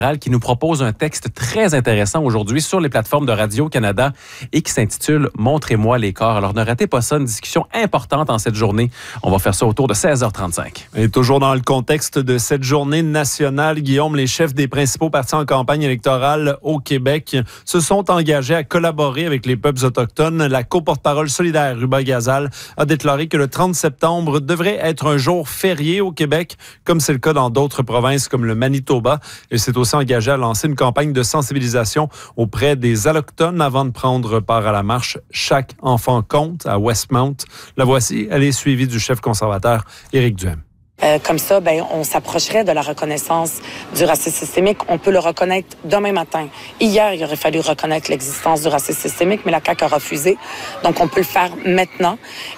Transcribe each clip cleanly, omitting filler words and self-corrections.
qui nous propose un texte très intéressant aujourd'hui sur les plateformes de Radio-Canada et qui s'intitule « Montrez-moi les corps ». Alors, ne ratez pas ça, une discussion importante en cette journée. On va faire ça autour de 16h35. Et toujours dans le contexte de cette journée nationale, Guillaume, les chefs des principaux partis en campagne électorale au Québec se sont engagés à collaborer avec les peuples autochtones. La co-porte-parole solidaire, Ruba Gazal, a déclaré que le 30 septembre devrait être un jour férié au Québec, comme c'est le cas dans d'autres provinces comme le Manitoba. Et c'est aussi engagé à lancer une campagne de sensibilisation auprès des Allochtones avant de prendre part à la marche « Chaque enfant compte » à Westmount. La voici, elle est suivie du chef conservateur Éric Duhem. Comme ça, on s'approcherait de la reconnaissance du racisme systémique. On peut le reconnaître demain matin. Hier, il aurait fallu reconnaître l'existence du racisme systémique, mais la CAQ a refusé. Donc, on peut le faire maintenant,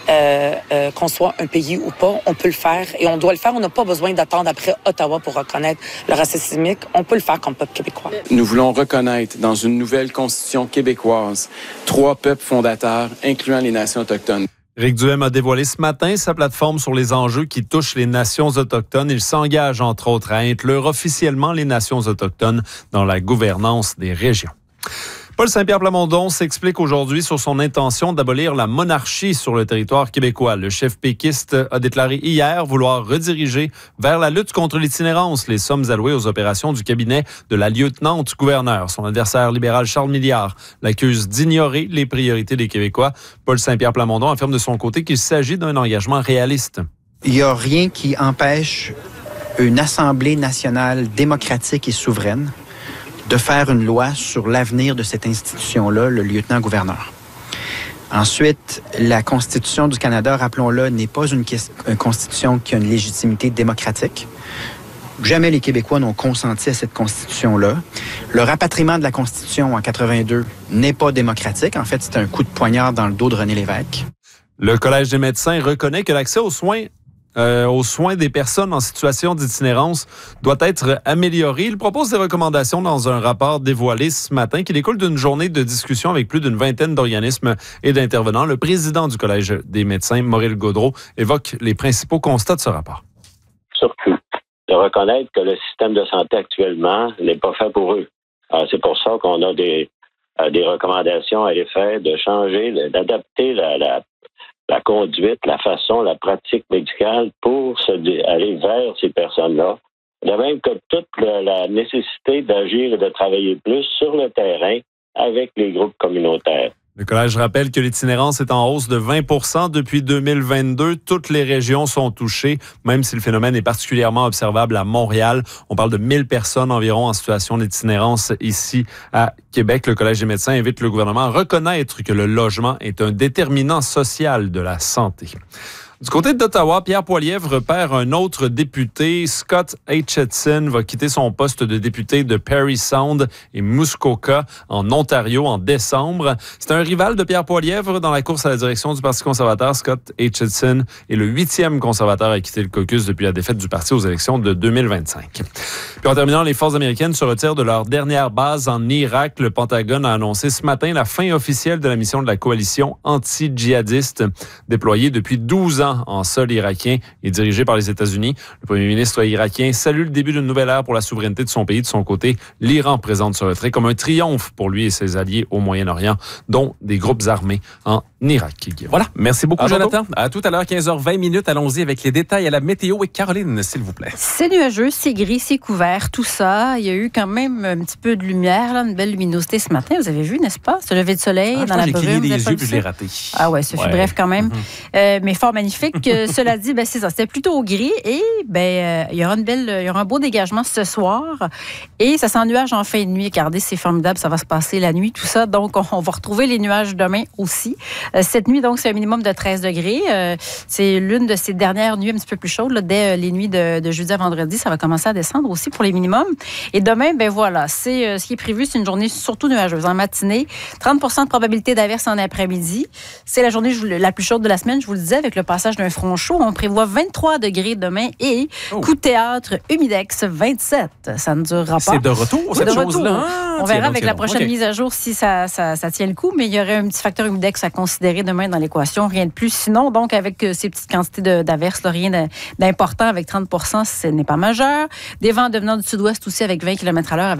qu'on soit un pays ou pas. On peut le faire et on doit le faire. On n'a pas besoin d'attendre après Ottawa pour reconnaître le racisme systémique. On peut le faire comme peuple québécois. Nous voulons reconnaître dans une nouvelle constitution québécoise 3 peuples fondateurs, incluant les nations autochtones. Éric Duhem a dévoilé ce matin sa plateforme sur les enjeux qui touchent les nations autochtones. Il s'engage, entre autres, à inclure officiellement les nations autochtones dans la gouvernance des régions. Paul Saint-Pierre Plamondon s'explique aujourd'hui sur son intention d'abolir la monarchie sur le territoire québécois. Le chef péquiste a déclaré hier vouloir rediriger vers la lutte contre l'itinérance les sommes allouées aux opérations du cabinet de la lieutenant-gouverneur. Son adversaire libéral Charles Milliard l'accuse d'ignorer les priorités des Québécois. Paul Saint-Pierre Plamondon affirme de son côté qu'il s'agit d'un engagement réaliste. Il n'y a rien qui empêche une Assemblée nationale démocratique et souveraine de faire une loi sur l'avenir de cette institution-là, le lieutenant-gouverneur. Ensuite, la Constitution du Canada, rappelons-le, n'est pas une constitution qui a une légitimité démocratique. Jamais les Québécois n'ont consenti à cette Constitution-là. Le rapatriement de la Constitution en 82 n'est pas démocratique. En fait, c'est un coup de poignard dans le dos de René Lévesque. Le Collège des médecins reconnaît que l'accès aux soins des personnes en situation d'itinérance doit être amélioré. Il propose des recommandations dans un rapport dévoilé ce matin qui découle d'une journée de discussion avec plus d'une vingtaine d'organismes et d'intervenants. Le président du Collège des médecins, Maurice Gaudreault, évoque les principaux constats de ce rapport. Surtout, de reconnaître que le système de santé actuellement n'est pas fait pour eux. Alors, c'est pour ça qu'on a des recommandations à l'effet de changer, d'adapter la conduite, la façon, la pratique médicale pour aller vers ces personnes-là. De même que toute la nécessité d'agir et de travailler plus sur le terrain avec les groupes communautaires. Le Collège rappelle que l'itinérance est en hausse de 20% depuis 2022. Toutes les régions sont touchées, même si le phénomène est particulièrement observable à Montréal. On parle de 1000 personnes environ en situation d'itinérance ici à Québec. Le Collège des médecins invite le gouvernement à reconnaître que le logement est un déterminant social de la santé. Du côté d'Ottawa, Pierre Poilievre perd un autre député. Scott Aitchison va quitter son poste de député de Parry Sound et Muskoka en Ontario en décembre. C'est un rival de Pierre Poilievre dans la course à la direction du Parti conservateur. Scott Aitchison est le 8e conservateur à quitter le caucus depuis la défaite du parti aux élections de 2025. Puis en terminant, les forces américaines se retirent de leur dernière base en Irak. Le Pentagone a annoncé ce matin la fin officielle de la mission de la coalition anti-djihadiste déployée depuis 12 ans en sol irakien et dirigé par les États-Unis. Le premier ministre irakien salue le début d'une nouvelle ère pour la souveraineté de son pays. De son côté, l'Iran présente ce retrait comme un triomphe pour lui et ses alliés au Moyen-Orient, dont des groupes armés en Irak. Voilà. Merci beaucoup, Jonathan. À tout à l'heure, 15h20. Allons-y avec les détails à la météo et Caroline, s'il vous plaît. C'est nuageux, c'est gris, c'est couvert, tout ça. Il y a eu quand même un petit peu de lumière, là, une belle luminosité ce matin. Vous avez vu, n'est-ce pas? Ce lever de soleil dans la brume. J'ai cligné les yeux puis je l'ai raté. Ah ouais, ça fut bref quand même. Mais fort magnifique. Cela dit, c'est ça. C'était plutôt gris et il y aura un beau dégagement ce soir et ça sent nuage en fin de nuit. Regardez, c'est formidable, ça va se passer la nuit, tout ça. Donc, on va retrouver les nuages demain aussi. Cette nuit, donc, c'est un minimum de 13 degrés. C'est l'une de ces dernières nuits un petit peu plus chaudes. Là, dès les nuits de jeudi à vendredi, ça va commencer à descendre aussi pour les minimums. Et demain, voilà, c'est ce qui est prévu, c'est une journée surtout nuageuse. En matinée, 30% de probabilité d'averse en après-midi. C'est la journée la plus chaude de la semaine, je vous le disais, avec le passage d'un front chaud. On prévoit 23 degrés demain et coup de théâtre, humidex, 27. Ça ne durera pas. C'est de retour, cette chose-là. On verra avec la prochaine mise à jour si ça tient le coup, mais il y aurait un petit facteur humidex à considérer demain dans l'équation, rien de plus. Sinon, donc, avec ces petites quantités d'averses, rien d'important avec 30%, ce n'est pas majeur. Des vents devenant du sud-ouest aussi avec 20 km/h avec